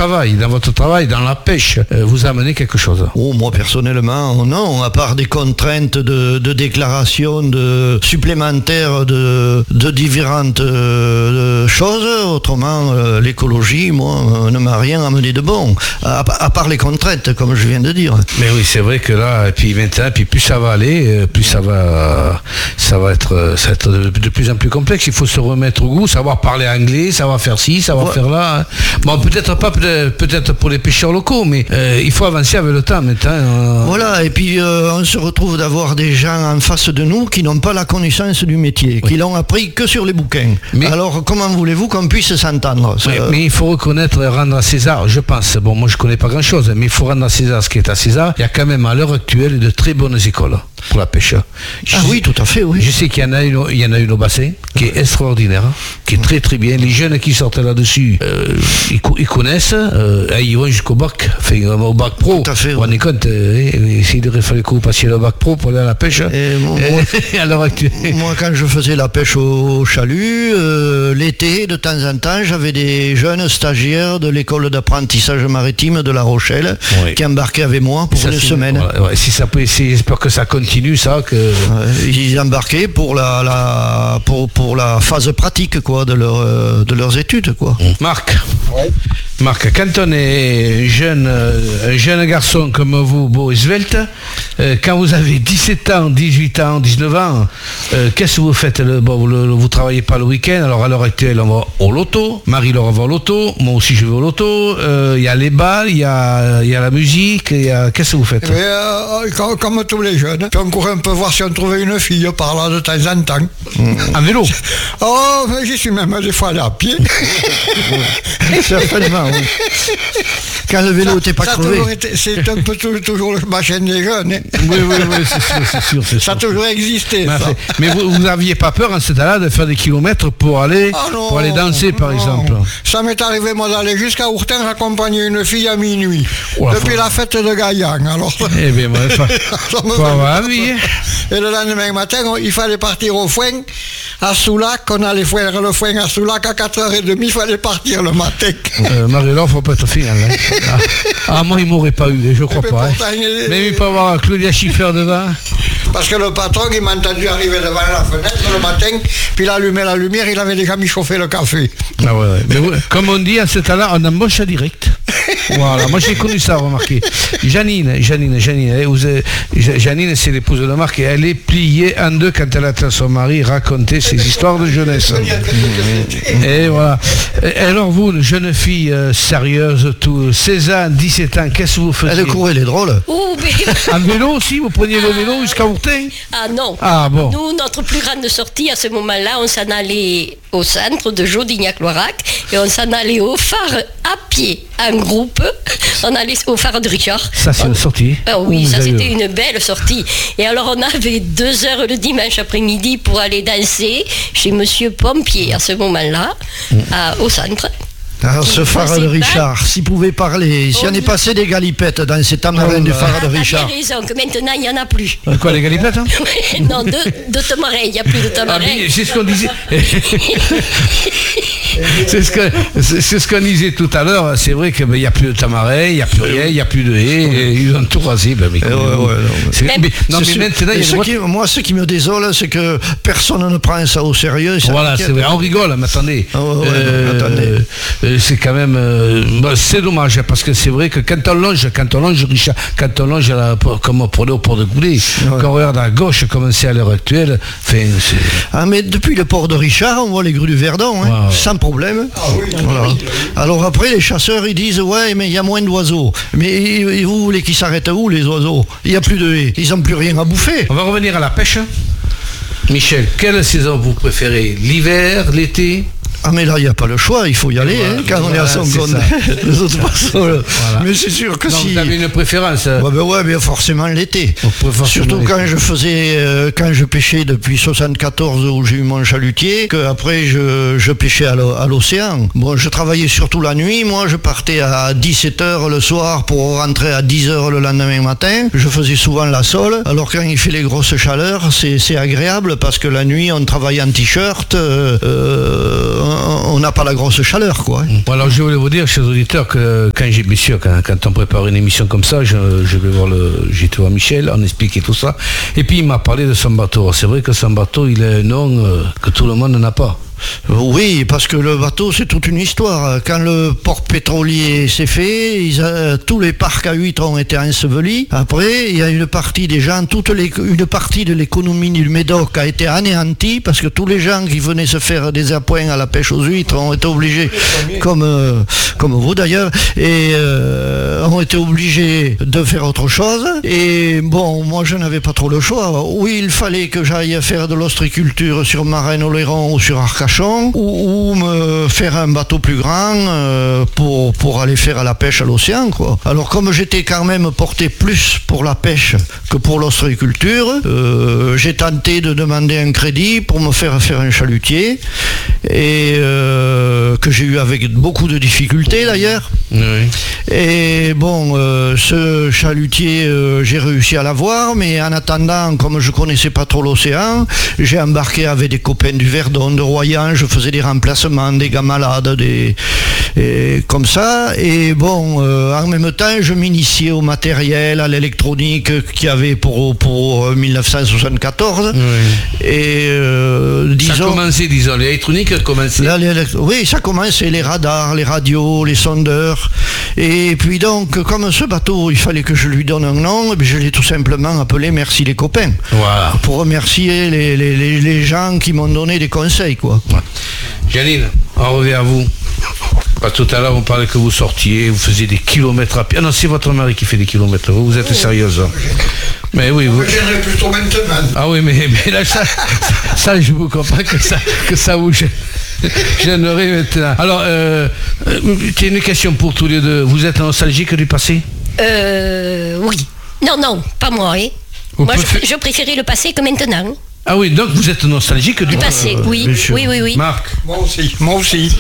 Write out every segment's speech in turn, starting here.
travail, dans la pêche, vous amenez quelque chose? Oh, moi personnellement, non, à part des contraintes de déclaration supplémentaires de différentes choses, autrement l'écologie, moi, ne m'a rien amené de bon, à part les contraintes, comme je viens de dire. Mais oui, c'est vrai que là, et puis maintenant, plus ça va aller, plus ça va être de plus en plus complexe. Il faut se remettre au goût, savoir parler anglais, savoir faire ci, savoir faire là. Hein. Bon, peut-être pour les pêcheurs locaux, mais il faut avancer avec le temps maintenant. Voilà, et puis on se retrouve d'avoir des gens en face de nous qui n'ont pas la connaissance du métier, qui l'ont appris que sur les bouquins. Mais, alors, comment voulez-vous qu'on puisse s'entendre? Mais il faut reconnaître et rendre à César, je pense. Bon, moi je connais pas grand-chose, mais il faut rendre à César ce qui est à César. Il y a quand même à l'heure actuelle de très bonnes écoles pour la pêche. Oui, tout à fait, oui. Je sais qu'il y en a une au bassin qui est extraordinaire, qui est très très bien. Les jeunes qui sortent là-dessus, ils connaissent, ils vont jusqu'au bac, au bac pro. Tout à fait. Vous vous rendez compte, il aurait fallu que vous passiez le bac pro pour aller à la pêche. À l'heure actuelle. Moi, quand je faisais la pêche au chalut, l'été, de temps en temps, j'avais des jeunes stagiaires de l'école d'apprentissage maritime de La Rochelle qui embarquaient avec moi pour une semaine. Si ça peut, j'espère que ça continue, ça. Ils embarquaient pour la phase pratique, quoi, de leurs études, quoi. Marc. Marc, quand on est un jeune garçon comme vous, beau et svelte, quand vous avez 17 ans, 18 ans, 19 ans, qu'est-ce que vous faites? Vous travaillez pas le week-end, alors à l'heure actuelle on va au loto, Marie-Laure va au loto, moi aussi je vais au loto, il y a les balles, il y a la musique, qu'est-ce que vous faites? Comme tous les jeunes, on courait un peu voir si on trouvait une fille par là de temps en temps. En vélo? Oh, j'y suis même des fois allé à pied. Certainement, oui. Quand le vélo n'était pas crevé. C'est un peu toujours le machin des jeunes. Hein. Oui, c'est sûr. Ça a toujours existé. Mais vous n'aviez pas peur en ce temps-là de faire des kilomètres pour aller danser, par exemple? Ça m'est arrivé, moi, d'aller jusqu'à Ourtin accompagner une fille à minuit. Depuis la fête de Gaillan. Alors, eh bien, faut avoir envie. Et le lendemain matin, il fallait partir au foin à Soulac. On allait faire le foin à Soulac à 4h30. Il fallait partir le matin. Marie-Laure, faut pas être final. Hein. Moi, il m'aurait pas eu, je crois pas. Mais il peut avoir Claudia Schiffer devant. Parce que le patron, il m'a entendu arriver devant la fenêtre le matin, puis il allumait la lumière, il avait déjà mis chauffer le café. Ah ouais. Mais comme on dit à ce temps-là, on embauche à direct. Voilà, moi j'ai connu ça, remarquez. Janine, c'est l'épouse de Marc, et elle est pliée en deux quand elle attend son mari raconter ses histoires de jeunesse. Et voilà. Et alors vous, une jeune fille sérieuse, 16 ans, 17 ans, qu'est-ce que vous faisiez? Elle courait les drôles. En vélo aussi, vous preniez le vélo jusqu'à Ourtin? Ah non. Ah bon. Nous, notre plus grande sortie à ce moment-là, on s'en allait au centre de Jodignac-Loirac et on s'en allait au phare à pied, en groupe. On allait au phare de Richard. Ça, c'est une sortie? Oui, ça c'était une belle sortie. Et alors on avait 2 heures le dimanche après-midi pour aller danser chez Monsieur Pompier à ce moment-là, au centre. Alors, ce phare de Richard, s'il pouvait parler, si on est passé des galipettes dans ces tamarins du phare de Richard. Tu as raison, que maintenant il n'y en a plus. Quoi, les galipettes hein? Non, de tamarins, il n'y a plus de tamarins. C'est ce qu'on disait. c'est ce qu'on disait tout à l'heure. C'est vrai qu'il n'y a plus de tamarins, il n'y a plus rien, il n'y a plus de haies. Ils ont tout rasé. Mais maintenant, moi, ce qui me désole, c'est que personne ne prend ça au sérieux. Voilà, c'est vrai. On rigole, mais attendez. C'est quand même c'est dommage parce que c'est vrai que quand on longe Richard, quand on longe comme on prenait au port de Goulet, quand on regarde à gauche comme c'est à l'heure actuelle, mais depuis le port de Richard on voit les grues du Verdon sans problème. Voilà. Alors après les chasseurs ils disent mais il y a moins d'oiseaux, mais vous voulez qu'ils s'arrêtent où les oiseaux? Il n'y a plus de haies, ils n'ont plus rien à bouffer. On va revenir à la pêche. Michel, quelle saison vous préférez? L'hiver, l'été? Ah mais là il n'y a pas le choix, il faut y aller quand on est à son compte. Les autres façons, mais c'est sûr que si... Vous avez une préférence mais forcément l'été. Surtout quand je pêchais depuis 74 où j'ai eu mon chalutier, qu'après je pêchais à l'océan. Bon, je travaillais surtout la nuit, moi je partais à 17h le soir pour rentrer à 10h le lendemain matin. Je faisais souvent la sole, alors quand il fait les grosses chaleurs, c'est agréable parce que la nuit on travaille en t-shirt, on n'a pas la grosse chaleur, quoi. Alors je voulais vous dire, chers auditeurs, que quand on prépare une émission comme ça, j'étais voir Michel, on expliquait tout ça, et puis il m'a parlé de son bateau. C'est vrai que son bateau, il a un nom que tout le monde n'a pas. Oui, parce que le bateau, c'est toute une histoire. Quand le port pétrolier s'est fait, tous les parcs à huîtres ont été ensevelis. Après, il y a une partie des gens, une partie de l'économie du Médoc a été anéantie, parce que tous les gens qui venaient se faire des appoints à la pêche aux huîtres ont été obligés, comme vous d'ailleurs, et ont été obligés de faire autre chose. Et bon, moi je n'avais pas trop le choix. Oui, il fallait que j'aille faire de l'ostréiculture sur Marennes-Oléron ou sur Arcachon, ou me faire un bateau plus grand pour aller faire la pêche à l'océan, quoi. Alors comme j'étais quand même porté plus pour la pêche que pour l'ostréiculture, j'ai tenté de demander un crédit pour me faire un chalutier, et que j'ai eu avec beaucoup de difficultés d'ailleurs. Oui. Et bon, ce chalutier, j'ai réussi à l'avoir, mais en attendant, comme je connaissais pas trop l'océan, j'ai embarqué avec des copains du Verdon, de Royan. Je faisais des remplacements, des gars malades, comme ça. Et bon, en même temps, je m'initiais au matériel, à l'électronique qu'il y avait pour 1974. Oui. Et disons... Ça commençait, l'électronique a commencé. Oui, ça commençait, les radars, les radios, les sondeurs. Et puis donc, comme ce bateau, il fallait que je lui donne un nom, je l'ai tout simplement appelé Merci les copains. Voilà. Pour remercier les gens qui m'ont donné des conseils, quoi. Ouais. Janine, on revient à vous. Tout à l'heure, on parlait que vous sortiez, vous faisiez des kilomètres à pied. Ah non, c'est votre mari qui fait des kilomètres. Vous êtes sérieuse. Mais oui, vous... gênerai plutôt maintenant. Ah oui, mais là, ça, je vous comprends que ça vous gênerait maintenant. Alors, j'ai une question pour tous les deux. Vous êtes nostalgique du passé? Oui. Non, pas moi. Hein. Moi, je préférais le passé que maintenant. Ah oui, donc vous êtes nostalgique du passé? Oui. Marc? Moi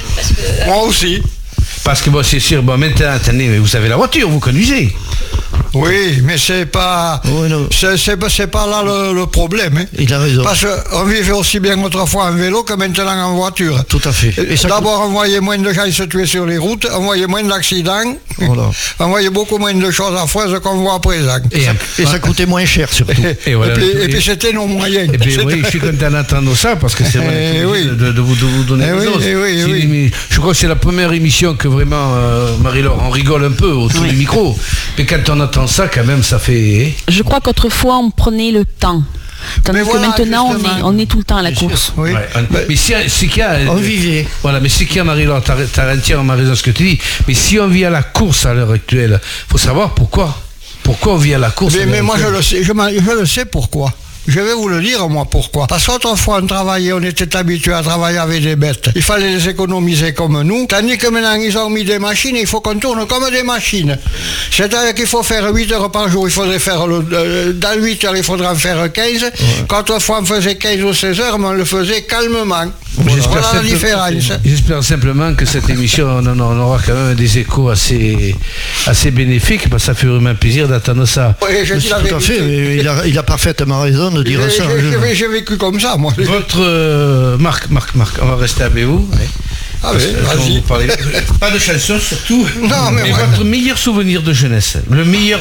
aussi. Parce que bon, c'est sûr, bon, maintenant, attendez, vous avez la voiture, vous conduisez. Oui, mais c'est pas, c'est pas là le problème. Hein. Il a raison. Parce qu'on vivait aussi bien autrefois en vélo que maintenant en voiture. Tout à fait. D'abord, on voyait moins de gens se tuer sur les routes, on voyait moins d'accidents, voilà. On voyait beaucoup moins de choses affreuses qu'on voit à présent. Et ça coûtait moins cher surtout. Et puis c'était nos moyens. Et puis, oui, je suis content d'entendre ça parce que c'est vrai de vous donner des choses. Je crois que c'est la première émission que vraiment, Marie-Laure, on rigole un peu autour du micro. Mais quand on entend ça, quand même, ça fait... Je crois qu'autrefois, on prenait le temps. Tandis que maintenant, on est tout le temps à la course. Oui. Ouais. Mais c'est qu'il y a... On vivait. Voilà, mais c'est qu'il y a, Marie-Laure, t'as entièrement raison ce que tu dis. Mais si on vit à la course à l'heure actuelle, il faut savoir pourquoi. Pourquoi on vit à la course? Mais moi, je le sais, je le sais pourquoi. Je vais vous le dire, moi, pourquoi. Parce qu'autrefois, on était habitué à travailler avec des bêtes. Il fallait les économiser comme nous. Tandis que maintenant, ils ont mis des machines et il faut qu'on tourne comme des machines. C'est-à-dire qu'il faut faire 8 heures par jour. Il faudrait faire, dans 8 heures, il faudra en faire 15. Ouais. Qu'autrefois, on faisait 15 ou 16 heures, mais on le faisait calmement. Voilà la différence. J'espère simplement que cette émission, on aura quand même des échos assez bénéfiques, parce que ça fait vraiment plaisir d'attendre ça. Oui, je dis la vérité. Tout à fait, il a parfaitement raison de dire ça. J'ai vécu comme ça, moi. Votre... Marc, on va rester avec vous. Oui. Ah oui, vas-y. Pas de chansons, surtout. Non, mais votre meilleur souvenir de jeunesse. Le meilleur...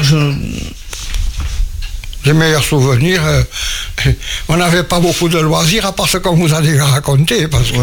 Les meilleurs souvenirs, on n'avait pas beaucoup de loisirs, à part ce qu'on vous a déjà raconté, parce que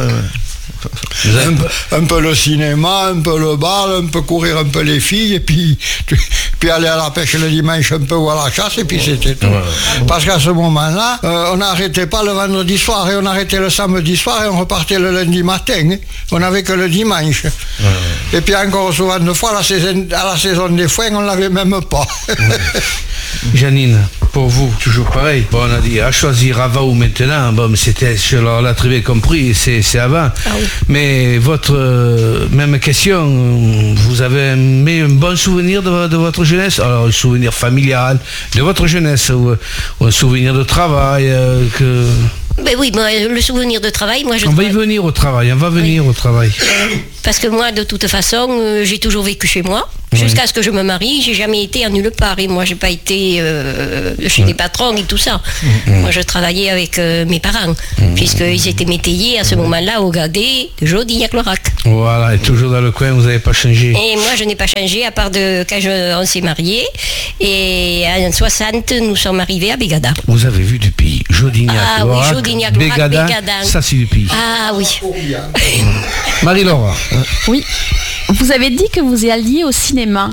un peu le cinéma, un peu le bal, un peu courir un peu les filles, et puis aller à la pêche le dimanche un peu ou à la chasse, et puis c'était tout. Parce qu'à ce moment-là, on n'arrêtait pas le vendredi soir, et on arrêtait le samedi soir, et on repartait le lundi matin. Hein. On n'avait que le dimanche. Et puis encore souvent de fois, à la saison des foins, on ne l'avait même pas. Janine, pour vous, toujours pareil. Bon, on a dit à choisir avant ou maintenant. Bon, mais c'était, on l'a très bien compris, c'est avant. Ah oui. Mais votre même question, vous avez un bon souvenir de votre jeunesse? Alors, un souvenir familial de votre jeunesse ou un souvenir de travail que... Ben oui, moi, le souvenir de travail, moi je... On va venir au travail. Parce que moi, de toute façon, j'ai toujours vécu chez moi. Jusqu'à ce que je me marie, j'ai jamais été à nulle part. Et moi, j'ai pas été chez des patrons et tout ça. Moi, je travaillais avec mes parents, puisqu'ils étaient métayers à ce moment-là au Gadet de Jodignac-Lorac. Voilà, et toujours dans le coin, vous n'avez pas changé. Et moi, je n'ai pas changé, à part de quand on s'est mariés. Et en 60, nous sommes arrivés à Bégada. Vous avez vu du pays. Jodignac-Lorac, ah oui, Jodignac-Lorac, Bégada. Ça, c'est du pays. Ah oui. Marie-Laure. Oui. Vous avez dit que vous alliez au cinéma.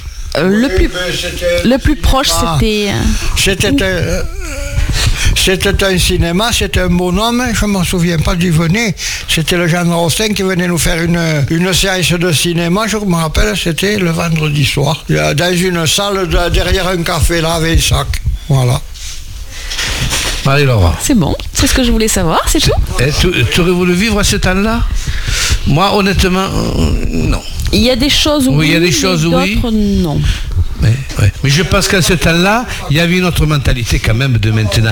Le plus proche, c'était... C'était un cinéma, c'était un bonhomme, je ne m'en souviens pas d'y venir. C'était le Jean Rosten qui venait nous faire une séance de cinéma, je me rappelle, c'était le vendredi soir. Dans une salle derrière un café, là, avec un sac. Voilà. Marie-Laure. C'est bon, c'est ce que je voulais savoir, c'est tout. Tu aurais voulu vivre à ce temps-là? Moi, honnêtement, non. Il y a des choses oui, il y a des choses d'autres non. Mais je pense qu'à ce temps-là, il y avait une autre mentalité quand même de maintenant.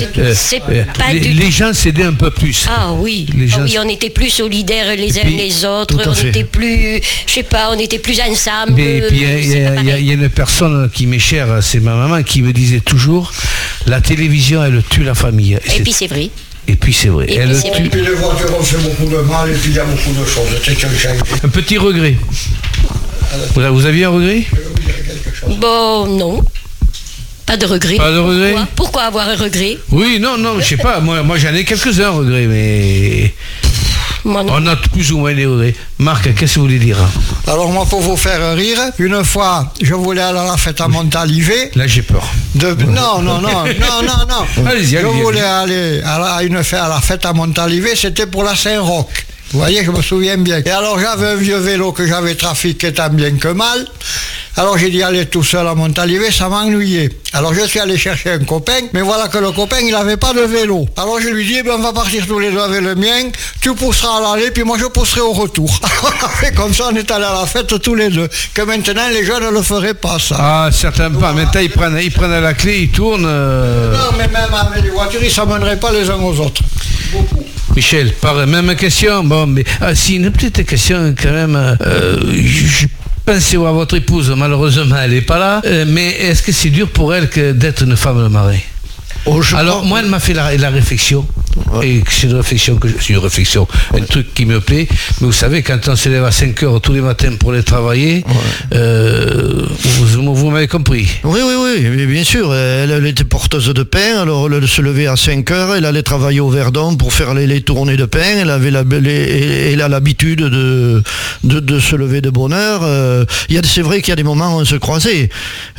Les gens s'aidaient un peu plus. Ah oui, on était plus solidaires les uns les autres, on était plus, je sais pas, on était plus ensemble. Et puis il y a une personne qui m'est chère, c'est ma maman, qui me disait toujours, la télévision, elle tue la famille. Et puis c'est vrai. Et puis c'est vrai. Et puis les voitures ont fait beaucoup de mal, et puis il y a beaucoup de choses. Un petit regret. Vous aviez un regret? Bon, non. Pas de regret. Pas de regret. Pourquoi avoir un regret? Oui, non, je sais pas. Moi j'en ai quelques-uns regrets, mais... On a plus ou moins des regrets. Marc, qu'est-ce que vous voulez dire? Alors moi, pour vous faire rire, une fois, je voulais aller à la fête à Montalivet. Là, j'ai peur. Non. Allez-y. Je voulais aller à la fête à Montalivet, c'était pour la Saint-Roch. Vous voyez, je me souviens bien. Et alors, j'avais un vieux vélo que j'avais trafiqué tant bien que mal. Alors, j'ai dit aller tout seul à Montalivet, ça m'ennuyait. Alors, je suis allé chercher un copain, mais voilà que le copain, il n'avait pas de vélo. Alors, je lui dis, on va partir tous les deux avec le mien, tu pousseras à l'aller, puis moi, je pousserai au retour. Alors, on a fait comme ça, on est allé à la fête tous les deux. Que maintenant, les jeunes ne le feraient pas, ça. Ah, certainement pas. Maintenant, ils prennent la clé, ils tournent. Non, mais même avec les voitures, ils ne s'amèneraient pas les uns aux autres. Beaucoup. Michel, même question. Bon, mais si une petite question quand même. Je pensais à votre épouse, malheureusement elle n'est pas là. Mais est-ce que c'est dur pour elle d'être une femme de marée? Alors moi elle m'a fait la réflexion, et c'est une réflexion, un truc qui me plaît, mais vous savez quand on se lève à 5 heures tous les matins pour aller travailler, vous m'avez compris. Oui, mais bien sûr, elle était porteuse de pain, alors elle se levait à 5 heures, elle allait travailler au Verdon pour faire les tournées de pain, elle a l'habitude de se lever de bonne heure. C'est vrai qu'il y a des moments où on se croisait.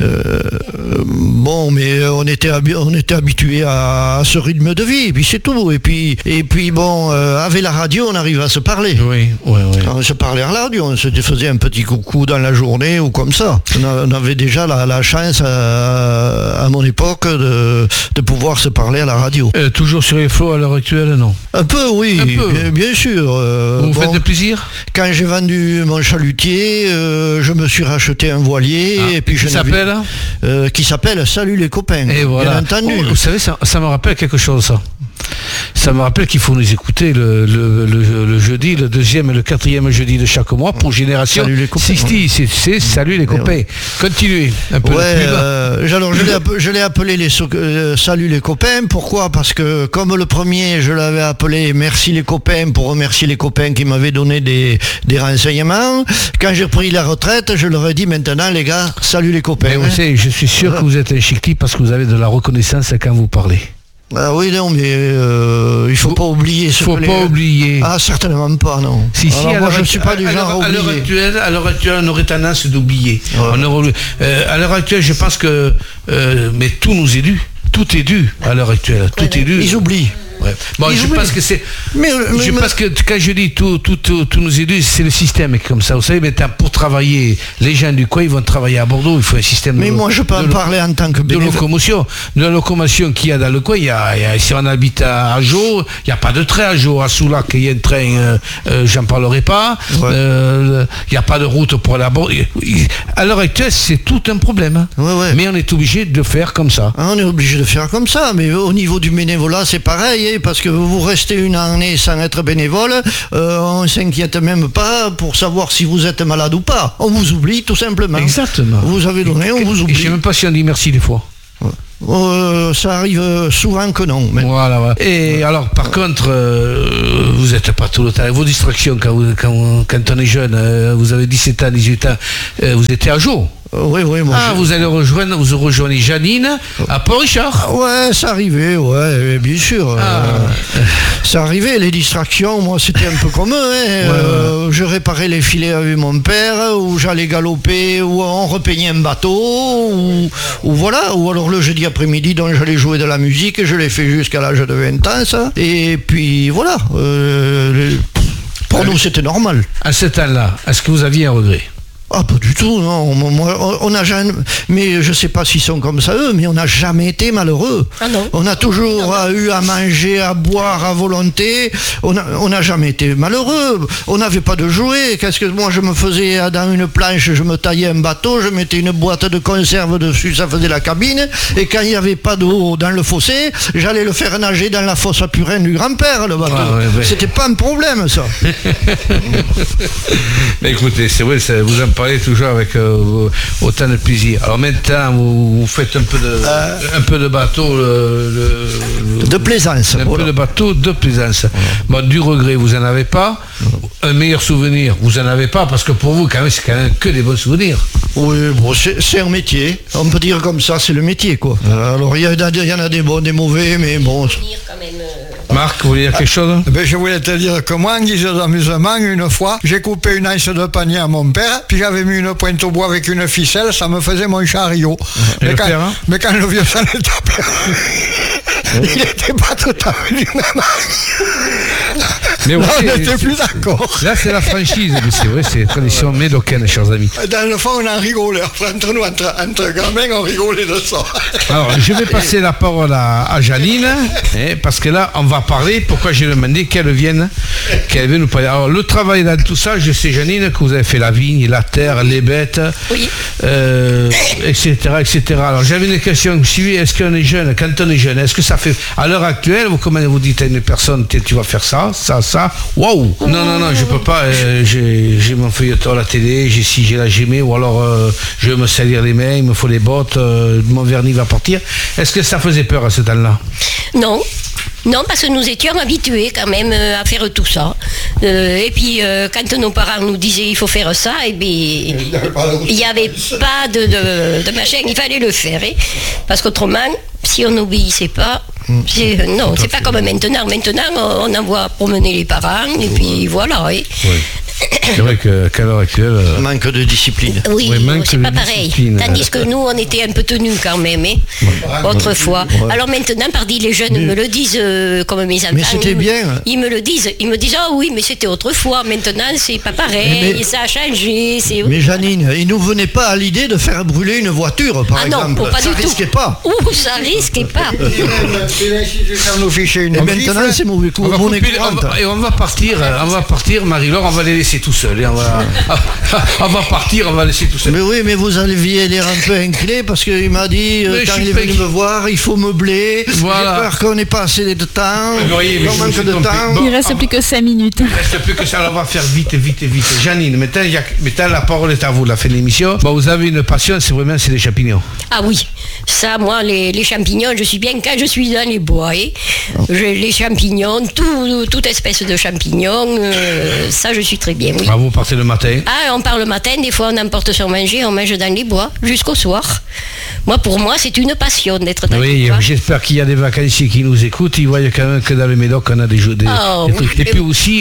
Bon, mais on était habitués à ce rythme de vie, et puis c'est tout. Et puis bon, avec la radio, on arrive à se parler. Oui. On se parlait à la radio, on se faisait un petit coucou dans la journée ou comme ça. On avait déjà la chance à mon époque de pouvoir se parler à la radio. Toujours sur les flots à l'heure actuelle, non? Un peu, oui, bien sûr. Vous faites de plaisir? Quand j'ai vendu mon chalutier, je me suis racheté un voilier. Et puis qui s'appelle Salut les copains. Et voilà. Bien entendu. Vous savez, ça me rappelle quelque chose, ça. Ça me rappelle qu'il faut nous écouter le jeudi, le deuxième et le quatrième jeudi de chaque mois pour Génération 60. C'est Salut les copains. Continuez un peu. Alors je l'ai appelé Salut les copains. Pourquoi? Parce que comme le premier, je l'avais appelé Merci les copains pour remercier les copains qui m'avaient donné des renseignements. Quand j'ai pris la retraite, je leur ai dit maintenant les gars, salut les copains. Mais vous savez, je suis sûr que vous êtes un chic type parce que vous avez de la reconnaissance quand vous parlez. Ah oui, non, mais il faut pas oublier. Oublier. Ah, certainement pas, non. Si, moi, je ne suis pas du genre à oublier. À l'heure actuelle, on aurait tendance d'oublier. Ouais. À l'heure actuelle, je pense que... mais tout nous est dû. Tout est dû à l'heure actuelle. Tout est dû. Ils oublient. Ouais. Bon, je pense que c'est. Je pense que quand je dis tout nous est dû, c'est le système qui est comme ça. Vous savez, maintenant, pour travailler, les gens du coin, ils vont travailler à Bordeaux. Il faut un système. Mais moi, je peux en parler en tant que bénévole. De la locomotion qu'il y a dans le coin. Si on habite à Jaux, il n'y a pas de train à Jaux. À Soulac, il y a un train. J'en parlerai pas. Il n'y a pas de route pour aller à Bordeaux. À l'heure actuelle, c'est tout un problème. Mais on est obligé de faire comme ça. On est obligé de faire comme ça. Mais au niveau du bénévolat, c'est pareil. s'inquiéter parce que vous restez une année sans être bénévole. On s'inquiète même pas pour savoir si vous êtes malade ou pas. On vous oublie tout simplement. Exactement. Vous avez donné, on vous oublie. Je ne sais même pas si on dit merci des fois. Ça arrive souvent que non. Mais... Voilà. Et alors, par contre, vous n'êtes pas tout le temps. Vos distractions, quand on est jeune, vous avez 17 ans, 18 ans, vous étiez à jour. Oui, moi. Vous rejoignez Janine à Port-Richard. Ouais, ça arrivait, bien sûr. Ça arrivait, les distractions, moi c'était un peu comme eux. Je réparais les filets avec mon père, ou j'allais galoper, ou on repeignait un bateau, ou voilà. Ou alors le jeudi après-midi, donc j'allais jouer de la musique, je l'ai fait jusqu'à l'âge de 20 ans, ça. Et puis voilà. Pour nous, c'était normal. À cet âge-là, est-ce que vous aviez un regret ? Ah, pas du tout, non. On n'a jamais. Mais je sais pas s'ils sont comme ça eux, mais on n'a jamais été malheureux. Ah non. On a toujours eu à manger, à boire à volonté. On n'a jamais été malheureux. On n'avait pas de jouets. Qu'est-ce que moi je me faisais dans une planche, je me taillais un bateau, je mettais une boîte de conserve dessus, ça faisait la cabine. Et quand il n'y avait pas d'eau dans le fossé, j'allais le faire nager dans la fosse à purin du grand-père, le bateau. C'était pas un problème, ça. Mais écoutez, c'est vrai, vous en parlez toujours avec autant de plaisir. Alors maintenant, vous faites un peu de bateau de plaisance. Peu de bateau de plaisance. Bon, du regret, vous n'en avez pas. Un meilleur souvenir, vous n'en avez pas, parce que pour vous, c'est quand même que des bons souvenirs. Oui, bon, c'est un métier. On peut dire comme ça, c'est le métier, quoi. Alors, il y en a des bons, des mauvais, mais bon... Marc, vous voulez dire quelque chose ? Je voulais te dire que moi, en guise d'amusement, une fois, j'ai coupé une anse de panier à mon père, puis j'avais mis une pointe au bois avec une ficelle, ça me faisait mon chariot. Mais quand le vieux s'en est tapé, il n'était pas tout à fait du même mais on n'était plus d'accord. Là, c'est la franchise, mais c'est vrai, c'est la tradition médocaine, chers amis. Dans le fond, on en rigolait. Entre nous, entre gamins, on rigolait de ça. Alors, je vais passer la parole à Janine, parce que là, on va parler, pourquoi j'ai demandé qu'elle vienne nous parler. Alors, le travail dans tout ça, je sais, Janine, que vous avez fait la vigne, la terre, les bêtes, oui. etc., etc. Alors, j'avais une question, est-ce qu'on est jeune, quand on est jeune, est-ce que ça fait, à l'heure actuelle, comment vous dites à une personne, tu vas faire ça, waouh, non, je peux pas, j'ai mon feuilleton à la télé, j'ai ci, j'ai la gémée, ou alors je vais me salir les mains, il me faut les bottes, mon vernis va partir. Est-ce que ça faisait peur à ce temps-là ? Non, parce que nous étions habitués quand même à faire tout ça. Et puis quand nos parents nous disaient il faut faire ça, et bien il n'y avait pas de machin, il fallait le faire. Parce qu'autrement, si on n'obéissait pas, c'est pas comme maintenant. Maintenant, on envoie promener les parents, et puis voilà. Oui. C'est vrai qu'à l'heure actuelle... manque de discipline. Oui, c'est pas pareil. Tandis que nous, on était un peu tenus quand même, autrefois. Alors maintenant, les jeunes me le disent, comme mes enfants. Mais c'était bien. Ils me le disent. Ils me disent, ah oui, mais c'était autrefois. Maintenant, c'est pas pareil. Ça a changé. Mais Janine, il nous venait pas à l'idée de faire brûler une voiture, par exemple. Non, pas ça du risquait tout. Pas. Ça risquait pas. Maintenant, c'est mauvais coup. On va partir, Marie-Laure, on va les laisser tout seul. On va partir, on va laisser tout seul. Mais oui, mais vous aviez l'air un peu inquiet parce qu'il m'a dit quand il est venu me voir, il faut meubler. Voilà. J'ai peur qu'on n'ait pas assez de temps. Manque de temps. Bon, il reste plus que 5 minutes. Il reste plus que ça, on va faire vite. Janine, maintenant la parole est à vous, la fin de l'émission. Bon, vous avez une passion, c'est les champignons. Ah oui, ça, moi, les champignons, je suis bien quand je suis dans les bois. Les champignons, toute espèce de champignons, ça, je suis très bien. Oui. Ah, vous partez le matin ? Ah, on part le matin, des fois on emporte sur manger, on mange dans les bois jusqu'au soir. Pour moi, c'est une passion d'être dans les bois. Oui, j'espère qu'il y a des vacanciers qui nous écoutent, ils voient quand même que dans le Médoc, on a des trucs. Et puis aussi,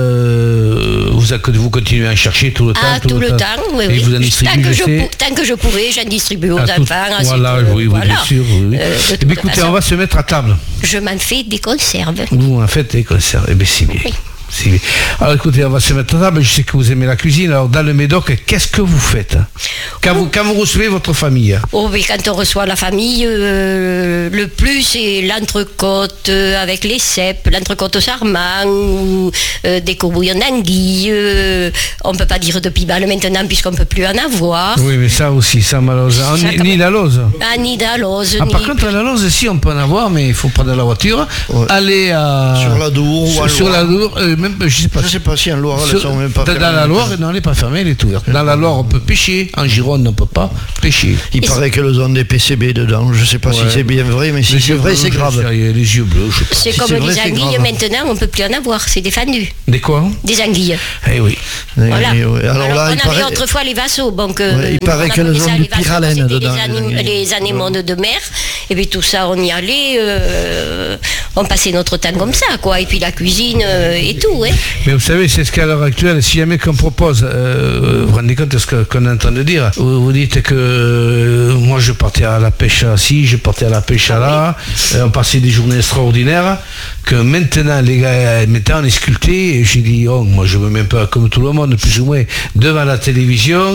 vous continuez à en chercher tout le temps. Tout le temps, oui. Et vous en distribuez, tant que je pourrais, j'en distribue aux enfants. Voilà, oui, bien sûr. Oui. Écoutez, on va se mettre à table. Je m'en fais des conserves. Vous en faites des conserves, et bien c'est bien. Oui. Alors écoutez, on va se mettre à table. Je sais que vous aimez la cuisine. Alors dans le Médoc, qu'est-ce que vous faites quand vous recevez votre famille? Oh, mais quand on reçoit la famille, le plus c'est l'entrecôte avec les cèpes, l'entrecôte au sarment, ou des courbouillons d'anguille. On ne peut pas dire de pibale maintenant puisqu'on ne peut plus en avoir. Oui, mais ça aussi, ça malheureusement. Ni la lose. Ah, ni la lose. Par contre, la lose, si on peut en avoir, mais il faut prendre la voiture, aller sur la Dour ou sur la Dour, même je sais pas si en Loire, elles sont même pas fermées. Dans la Loire, non, elle n'est pas fermée, elle est ouverte. Dans la Loire, on peut pêcher. En Gironde, on ne peut pas pêcher. Il paraît qu'elles ont des PCB dedans. Je ne sais pas si c'est bien vrai, mais si c'est vrai, c'est grave. Il y a les yeux bleus. C'est comme les anguilles, maintenant, on ne peut plus en avoir. C'est défendu. Des quoi? Des anguilles. Eh oui. Voilà. Alors là, on avait autrefois les vassaux. Donc, il paraît qu'elles ont du pyralène dedans. Les anémones de mer. Et puis tout ça, on y allait. On passait notre temps comme ça, quoi. Et puis la cuisine et tout. Hein. Mais vous savez, c'est ce qu'à l'heure actuelle, si jamais qu'on propose, vous vous rendez compte de ce qu'on est en train de dire. Vous dites que moi je partais à la pêche ci, je partais à la pêche là, on passait des journées extraordinaires, que maintenant les gars, maintenant on est sculpté, et j'ai dit, oh, moi je veux même pas comme tout le monde, plus ou moins, devant la télévision,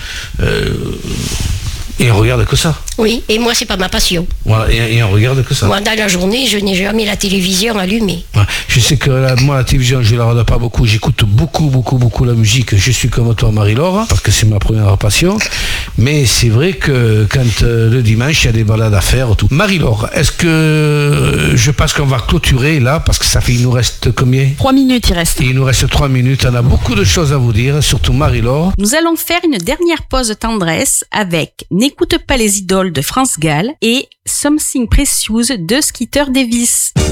et on regarde que ça. Oui, et moi c'est pas ma passion. Voilà, et on regarde que ça. Moi dans la journée, je n'ai jamais la télévision allumée. Ouais, je sais que moi la télévision, je la regarde pas beaucoup, j'écoute beaucoup la musique. Je suis comme toi Marie-Laure, parce que c'est ma première passion. Mais c'est vrai que quand le dimanche, il y a des balades à faire, tout. Marie-Laure, est-ce que je pense qu'on va clôturer là, parce que ça fait, il nous reste combien? 3 minutes il reste. Et il nous reste 3 minutes, on a beaucoup de choses à vous dire, surtout Marie-Laure. Nous allons faire une dernière pause tendresse avec N'écoute pas les idoles de France Gall et Something Precious de Skeeter Davis.